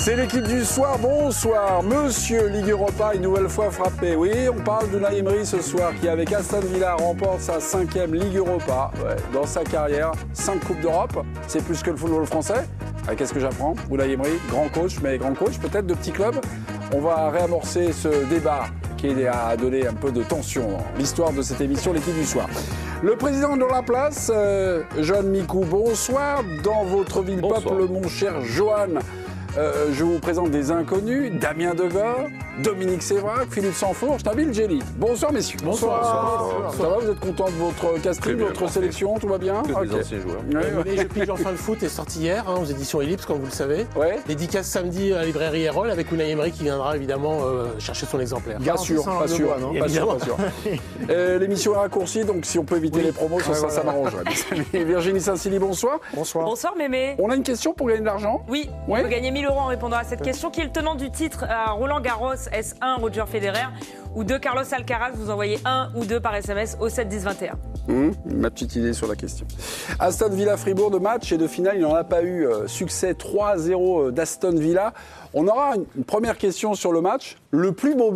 C'est l'équipe du soir, bonsoir. Monsieur Ligue Europa, une nouvelle fois frappé. Oui, on parle d'Unai Emery ce soir, qui avec Aston Villa remporte sa 5e Ligue Europa. Ouais, dans sa carrière, 5 Coupes d'Europe, c'est plus que le football français. Ah, qu'est-ce que j'apprends? Unai Emery, grand coach, mais grand coach peut-être de petits clubs. On va réamorcer ce débat qui a donné un peu de tension dans l'histoire de cette émission, l'équipe du soir. Le président de la place, Johan Micou, bonsoir. Dans votre ville peuple, mon cher Johan, je vous présente des inconnus, Damien Degor, Dominique Sévrac, Philippe Sansfourche, Nabil Djellit. Bonsoir messieurs. Bonsoir. Ça va, vous êtes content de votre casting, de votre sélection, tout va bien? Que des anciens joueurs. Je pige enfin le foot est sorti hier aux éditions Ellipse, comme vous le savez. Ouais. Dédicace samedi à la librairie Erol avec Unai Emery qui viendra évidemment chercher son exemplaire. Bien sûr, pas sûr. Pas sûr. L'émission est raccourcie, donc si on peut éviter les promos, ça m'arrangerait. Virginie Saint-Silly, bonsoir. Bonsoir Mémé. On a une question pour gagner de l'argent? Oui, on peut gagner 1000 € en répondant à cette question. Qui est le tenant du titre à Roland Garros? Est-ce 1 Roger Federer ou 2 Carlos Alcaraz? Vous envoyez 1 ou 2 par SMS au 7 10 21. Ma petite idée sur la question. Aston Villa Fribourg, de match et de finale, il n'y en a pas eu. Succès 3-0 d'Aston Villa. On aura une première question sur le match. Le plus beau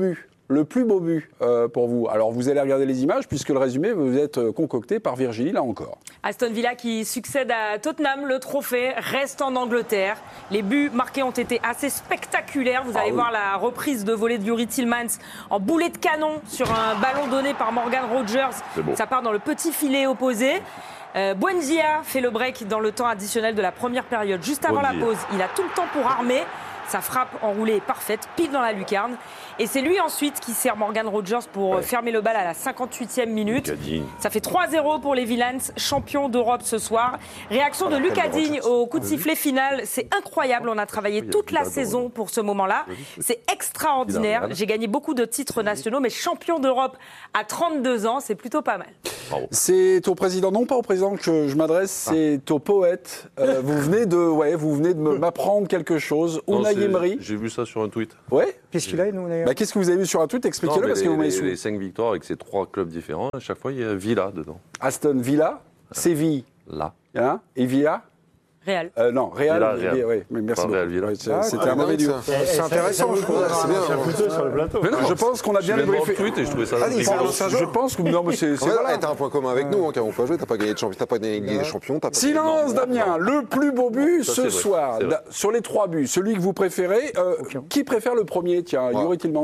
but pour vous. Alors vous allez regarder les images puisque le résumé vous êtes concocté par Virginie là encore. Aston Villa qui succède à Tottenham, le trophée reste en Angleterre. Les buts marqués ont été assez spectaculaires. Vous allez voir la reprise de volée de Youri Tielemans en boulet de canon sur un ballon donné par Morgan Rogers. Ça part dans le petit filet opposé. Buendia fait le break dans le temps additionnel de la première période. Juste avant la pause, il a tout le temps pour armer. Sa frappe enroulée est parfaite, pile dans la lucarne. Et c'est lui ensuite qui sert Morgan Rogers pour fermer le bal à la 58e minute. Ça fait 3-0 pour les Villains, champions d'Europe ce soir. Réaction de Lucas Digne au coup de sifflet final. C'est incroyable, on a travaillé toute la saison pour ce moment-là. C'est extraordinaire. J'ai gagné beaucoup de titres nationaux, mais champion d'Europe à 32 ans, c'est plutôt pas mal. C'est au président, non pas au président que je m'adresse, c'est au poète. Vous venez de m'apprendre quelque chose. Unai Emery. J'ai vu ça sur un tweet. Ouais. Qu'est-ce qu'il a, Unai? Qu'est-ce que vous avez vu sur un tweet? Expliquez-le parce que vous m'avez sous. Les 5 victoires avec ces 3 clubs différents, à chaque fois il y a Villa dedans. Aston Villa, Séville. Là. Hein, et Villa. Real. Non, Real. Villa. Oui, mais merci beaucoup. Real, c'était un mauvais duo. C'est intéressant, je crois. C'est bien. Plutôt sur le plateau. Mais non, je pense qu'on a bien débriefé. tweet et je trouvais ça. Je pense que non, mais c'est Voilà, t'as un point commun avec nous, car on peut jouer, t'as pas gagné de champion, t'as pas gagné des champions. Silence, Damien. Le plus beau but Ça, ce c'est vrai, soir. c'est vrai. Sur les 3 buts, celui que vous préférez. Qui préfère le premier? Tiens, Youri Tielemans.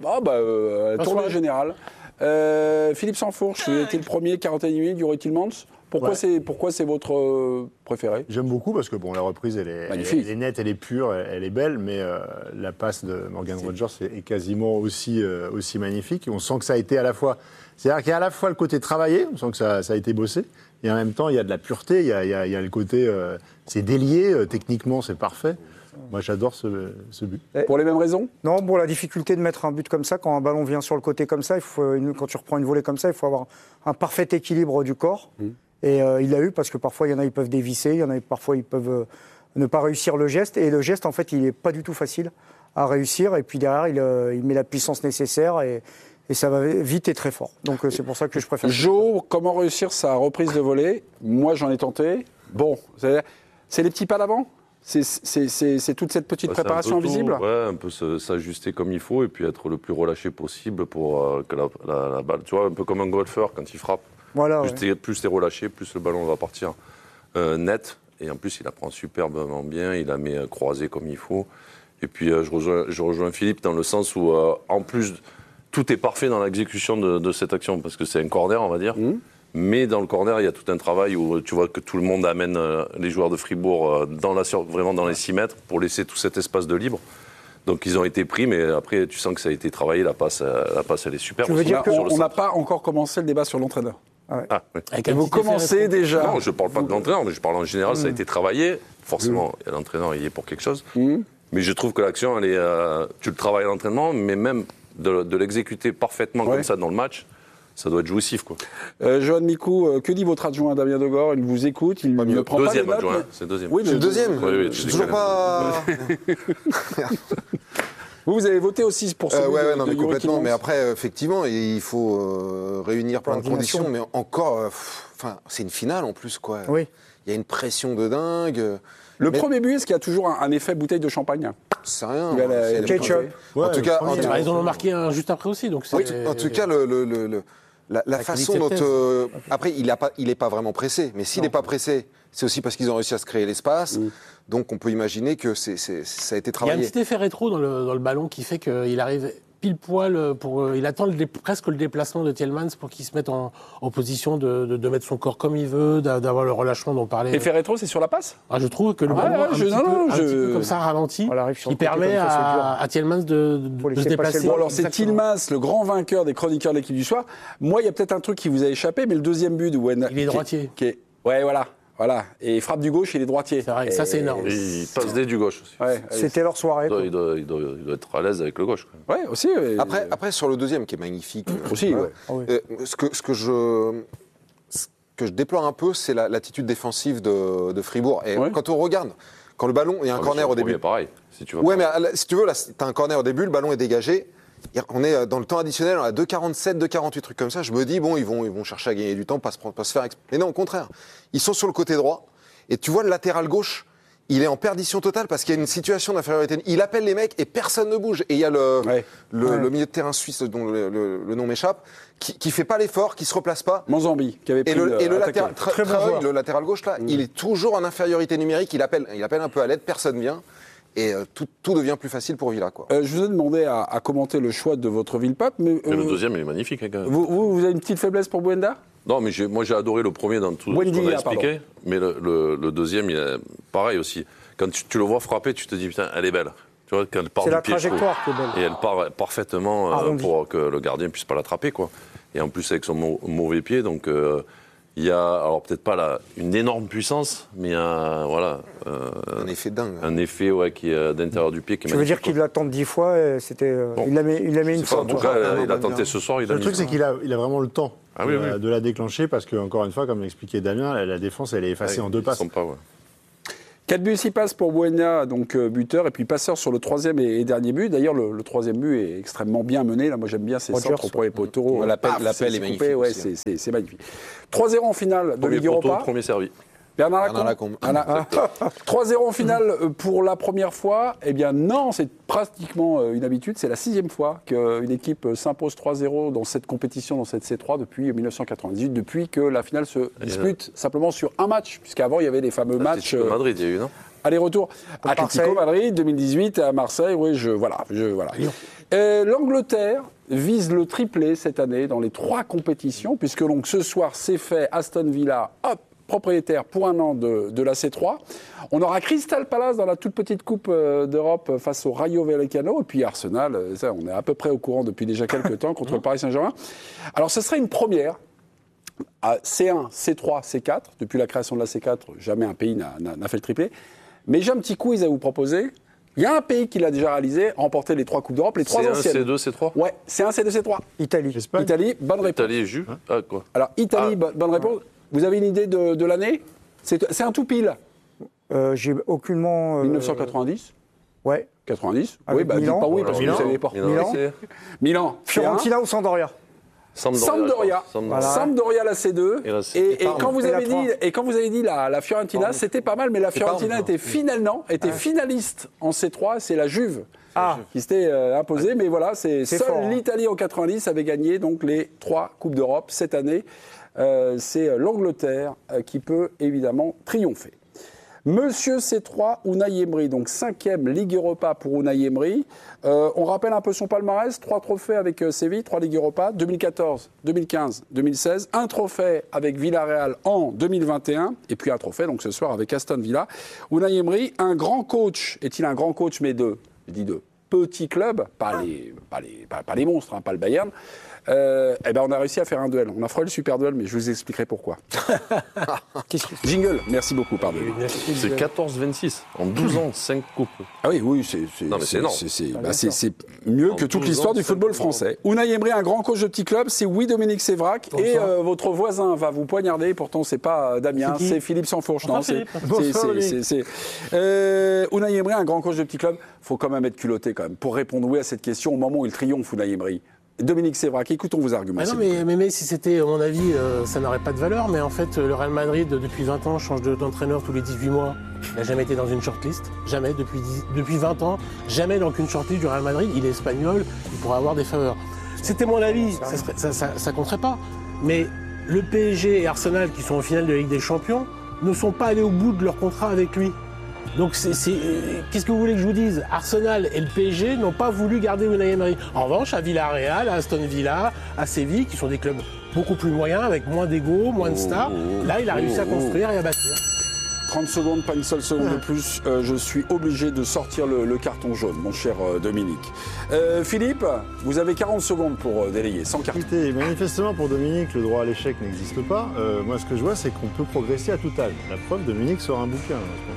Tournée générale. Philippe Sansfourche, était le premier, 41 minutes, Youri Tielemans. Pourquoi c'est votre préféré? J'aime beaucoup parce que la reprise elle est nette, elle est pure, elle est belle, mais la passe de Morgan Rogers est quasiment aussi magnifique. On sent que ça a été à la fois, c'est-à-dire qu'il y a à la fois le côté travaillé, on sent que ça a été bossé, et en même temps il y a de la pureté, il y a le côté, c'est délié, techniquement c'est parfait. Moi j'adore ce but. Pour les mêmes raisons? Non, pour la difficulté de mettre un but comme ça, quand un ballon vient sur le côté comme ça, quand tu reprends une volée comme ça, il faut avoir un parfait équilibre du corps. Et il l'a eu parce que parfois il y en a ils peuvent dévisser, il y en a parfois ils peuvent ne pas réussir le geste. Et le geste en fait il n'est pas du tout facile à réussir. Et puis derrière il met la puissance nécessaire et ça va vite et très fort. Donc c'est pour ça que je préfère. Jo, comment réussir sa reprise de volée? Moi j'en ai tenté. Bon, c'est les petits pas d'avant? C'est toute cette petite préparation invisible? Ouais, un peu s'ajuster comme il faut et puis être le plus relâché possible pour que la balle, tu vois, un peu comme un golfeur quand il frappe. Voilà, Plus t'es relâché, plus le ballon va partir net. Et en plus, il la prend superbement bien, il la met croisée comme il faut. Et puis, je rejoins Philippe dans le sens où, en plus, tout est parfait dans l'exécution de cette action, parce que c'est un corner, on va dire. Mais dans le corner, il y a tout un travail où tu vois que tout le monde amène les joueurs de Fribourg vraiment dans les 6 mètres pour laisser tout cet espace de libre. Donc ils ont été pris, mais après tu sens que ça a été travaillé, la passe elle est super. On n'a pas encore commencé le débat sur l'entraîneur. Oui. Et vous commencez déjà. Non, je ne parle pas de l'entraîneur, mais je parle en général, ça a été travaillé. Forcément, l'entraîneur il est pour quelque chose. Mais je trouve que l'action, tu le travailles à l'entraînement, mais même de l'exécuter parfaitement comme ça dans le match, ça doit être jouissif, quoi. Johan Micou, que dit votre adjoint Damien Degor? Il vous écoute, il ne prend pas les notes. Adjoint, c'est deuxième. Oui, C'est le deuxième. Oui, Je suis toujours pas. Vous avez voté aussi pour ce but non, mais complètement. Mais après, effectivement, il faut réunir plein de conditions. Mais encore, c'est une finale en plus, quoi. Oui. Il y a une pression de dingue. Le premier but, est-ce qu'il y a toujours un effet bouteille de champagne? C'est rien. Il va la- Ketchup. En tout cas, Ils en ont marqué un juste après aussi. Donc oui, c'est- en tout cas, la façon dont... après, il n'est pas vraiment pressé. Mais s'il n'est pas pressé, c'est aussi parce qu'ils ont réussi à se créer l'espace. Donc, on peut imaginer que ça a été Il y a un travaillé. petit effet rétro dans le ballon qui fait qu'il arrive pile poil il attend presque le déplacement de Tielemans pour qu'il se mette en position de mettre son corps comme il veut, d'avoir le relâchement dont on parlait. L'effet rétro, c'est sur la passe? Je trouve que le Ouais, ballon ouais, un petit peu comme ça ralenti, On arrive sur qui le côté permet comme ça, c'est dur. à Tielemans de Faut se laisser passer déplacer. le Bon, alors c'est Exactement. Tielemans, le grand vainqueur des chroniqueurs de l'équipe du soir. Moi, il y a peut-être un truc qui vous a échappé, mais le deuxième but de Wenda... Il est droitier. Ouais, voilà. Et il frappe du gauche, il est droitier. C'est vrai, ça c'est énorme. Et il passe des du gauche aussi. Ouais, C'était leur soirée. Il doit être à l'aise avec le gauche. Quand même. ouais, aussi. Ouais. Après, sur le deuxième, qui est magnifique, Aussi, ouais. ce que je déplore un peu, c'est l'attitude défensive de Fribourg. Et Ouais. quand on regarde, quand le ballon, il y a un corner au début. Pareil. Si tu vas Ouais, mais si tu veux, là, t'as un corner au début, le ballon est dégagé. On est dans le temps additionnel, on a 2,47, 2,48, trucs comme ça. Je me dis, bon, ils vont chercher à gagner du temps, pas se faire mais non, au contraire. Ils sont sur le côté droit, et tu vois le latéral gauche, il est en perdition totale parce qu'il y a une situation d'infériorité. Il appelle les mecs et personne ne bouge. Et il y a le milieu de terrain suisse, dont le nom m'échappe, qui fait pas l'effort, qui se replace pas. Manzambi, qui avait pris Et le attaqué. latéral, Traoré, le latéral gauche, là, il est toujours en infériorité numérique. Il appelle un peu à l'aide, personne vient. Et tout devient plus facile pour Villa, quoi. Je vous ai demandé à commenter le choix de votre ville-pape, mais Et le deuxième, il est magnifique. Hein, quand même. vous avez une petite faiblesse pour Buenda? Non, mais moi j'ai adoré le premier dans tout ce qu'on Buendia, a expliqué. Mais le deuxième, il est pareil aussi. Quand tu le vois frapper, tu te dis, putain, elle est belle. Tu vois, quand elle part C'est du la pied, trajectoire qui est belle. et elle part parfaitement Arrondi. pour que le gardien puisse pas l'attraper, quoi. Et en plus avec son mauvais pied, donc il y a, alors peut-être pas une énorme puissance, mais voilà, Un effet dingue. un effet qui est d'intérieur du pied qui est Tu veux dire magnifique, qu'il l'a tenté 10 fois et c'était, Bon. il l'a mis une fois. En tout quoi. cas, il a tenté ce soir, il a Le mis. truc, c'est qu'il a vraiment le temps Ah oui, oui. de la déclencher parce que, encore une fois, comme l'expliquait Damien, la défense, elle est effacée en deux passes. Ils sont pas, ouais. 4 buts, 6 passes pour Buena, donc buteur, et puis passeur sur le troisième et dernier but. D'ailleurs, le troisième but est extrêmement bien mené. Là, moi, j'aime bien ces Rogers, centres au premier poteau. L'appel Paf, est c'est magnifique coupé, ouais, aussi, c'est magnifique. 3-0 en finale de Premier Ligue poteau, Europa. premier servi. Bernard Bernard Lacombe. Lacombe. 3-0 en finale pour la première fois. Eh bien non, c'est pratiquement une habitude. C'est la 6e fois qu'une équipe s'impose 3-0 dans cette compétition, dans cette C3 depuis 1998, depuis que la finale se dispute simplement sur un match, puisqu'avant il y avait les fameux matchs. Atlético Madrid, il y a eu, non? Aller-retour. Marseille. Atlético Madrid, 2018, à Marseille, oui, voilà. L'Angleterre vise le triplé cette année dans les 3 compétitions, puisque donc ce soir, c'est fait, Aston Villa, hop, propriétaire pour un an de la C3. On aura Crystal Palace dans la toute petite Coupe d'Europe face au Rayo Vallecano, et puis Arsenal, ça, on est à peu près au courant depuis déjà quelques temps, contre le Paris Saint-Germain. Alors, ce serait une première. À C1, C3, C4, depuis la création de la C4, jamais un pays n'a fait le triplé. Mais j'ai un petit quiz à vous proposer. Il y a un pays qui l'a déjà réalisé, remporté les 3 Coupes d'Europe, les 3 C1, anciennes. C2, C3. Ouais, C1, C2, C3. Italie. Italie, bonne réponse. Italie et Jus. Ah, quoi. Alors, Italie, bonne réponse. Vous avez une idée de l'année? C'est un tout pile. J'ai aucunement. 1990 Ouais. 90. Avec Oui, bah dites Milan. pas oui, parce que Milan. vous ne savez pas. Milan. Milan. Fiorentina ou Sampdoria? Sampdoria. Voilà. Sampdoria, la C2. Et la C. Et Parme. quand vous Et la avez dit, 3. et quand vous avez dit la Fiorentina, c'était pas mal, mais la Fiorentina Parme, était finaliste en C3. C'est la Juve Ah. qui s'était imposée, mais voilà, C'est seule fort, hein. l'Italie en 90 avait gagné donc les 3 Coupes d'Europe cette année. C'est l'Angleterre qui peut évidemment triompher. Monsieur C3, Unai Emery, donc 5e Ligue Europa pour Unai Emery. On rappelle un peu son palmarès, 3 trophées avec Séville, 3 Ligues Europa, 2014, 2015, 2016, un trophée avec Villarreal en 2021, et puis un trophée donc ce soir avec Aston Villa. Unai Emery, un grand coach, est-il un grand coach, mais de petits clubs, pas les monstres, hein, pas le Bayern. Eh ben on a réussi à faire un duel. On a fait le super duel, mais je vous expliquerai pourquoi. Jingle, merci beaucoup, pardon. C'est 14-26. En 12 ans, 5 coupes. Ah oui, Non, mais c'est énorme. c'est mieux En que toute 12 l'histoire ans, du football c'est français. Unai Emery, un grand coach de petit club, c'est oui Dominique Sévrac. Et votre voisin va vous poignarder, pourtant c'est pas Damien, c'est Philippe Sansfourche. Non, c'est Unai Emery, un grand coach de petit club. Faut quand même être culotté quand même pour répondre oui à cette question au moment où il triomphe, Unai Emery. Dominique Sévrac, écoutons vos arguments. Ah non, mais si c'était, à mon avis, ça n'aurait pas de valeur. Mais en fait, le Real Madrid, depuis 20 ans, change d'entraîneur tous les 18 mois. Il n'a jamais été dans une shortlist. Jamais, depuis 20 ans. Jamais dans aucune shortlist du Real Madrid. Il est espagnol, il pourrait avoir des faveurs. C'était mon avis, ça compterait pas. Mais le PSG et Arsenal, qui sont en finale de la Ligue des Champions, ne sont pas allés au bout de leur contrat avec lui. Donc, qu'est-ce que vous voulez que je vous dise? Arsenal et le PSG n'ont pas voulu garder Unai Emery. En revanche, à Villarreal, à Aston Villa, à Séville, qui sont des clubs beaucoup plus moyens, avec moins d'ego, moins de stars, là, il a réussi à construire et à bâtir. 30 secondes, pas une seule seconde de plus. Je suis obligé de sortir le carton jaune, mon cher Dominique. Philippe, vous avez 40 secondes pour délayer, sans carton. Écoutez, manifestement, pour Dominique, le droit à l'échec n'existe pas. Moi, ce que je vois, c'est qu'on peut progresser à tout âge. La preuve, Dominique sort un bouquin en ce moment.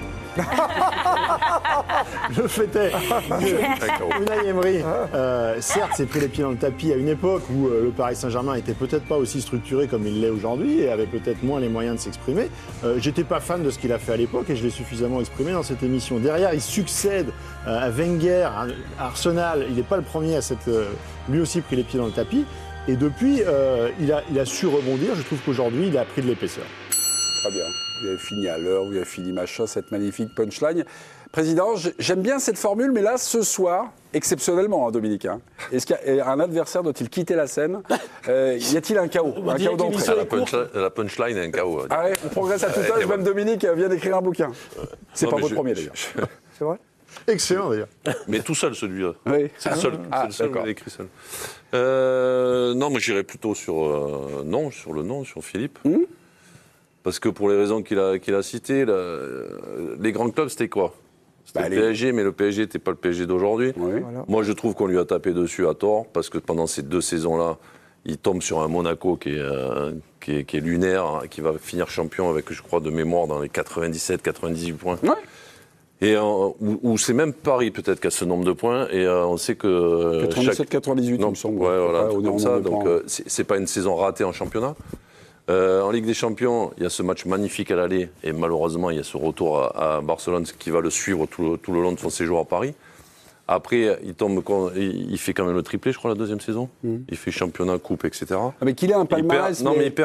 Le fait est que Unai Emery, certes, s'est pris les pieds dans le tapis à une époque où le Paris Saint-Germain était peut-être pas aussi structuré comme il l'est aujourd'hui et avait peut-être moins les moyens de s'exprimer. J'étais pas fan de ce qu'il a fait à l'époque et je l'ai suffisamment exprimé dans cette émission. Derrière, il succède à Wenger, à Arsenal. Il n'est pas le premier à s'être lui aussi pris les pieds dans le tapis. Et depuis, il a su rebondir. Je trouve qu'aujourd'hui, il a pris de l'épaisseur. Très bien. Vous avez fini à l'heure, vous avez fini machin, cette magnifique punchline. Président, j'aime bien cette formule, mais là, ce soir, exceptionnellement, Dominique, est-ce qu'un adversaire doit-il quitter la scène? Y a-t-il un chaos? Un chaos d'entrée? La punchline est un chaos. Ah ouais, on progresse à tout âge, même Dominique vient d'écrire un bouquin. C'est pas votre premier, d'ailleurs. C'est vrai? Excellent, d'ailleurs. Mais tout seul, celui-là. Oui. C'est le seul, que j'ai écrit seul. Non, moi, j'irais plutôt sur sur Philippe. Parce que pour les raisons qu'il a citées, les grands clubs, c'était quoi? C'était le PSG, mais le PSG n'était pas le PSG d'aujourd'hui. Oui. Voilà. Moi, je trouve qu'on lui a tapé dessus à tort, parce que pendant ces 2 saisons-là, il tombe sur un Monaco qui est lunaire, qui va finir champion avec, je crois, de mémoire, dans les 97-98 points. Ouais. Et où c'est même Paris, peut-être, qui a ce nombre de points. Et on sait que... 97-98, il me semble. Ouais, voilà, Ouais, un truc comme ça. Donc, c'est pas une saison ratée en championnat. En Ligue des Champions, il y a ce match magnifique à l'aller et malheureusement, il y a ce retour à Barcelone qui va le suivre tout le long de son séjour à Paris. Après, il fait quand même le triplé, je crois, la 2e saison. Il fait championnat, coupe, etc. Mais qu'il ait un palmarès... Il perd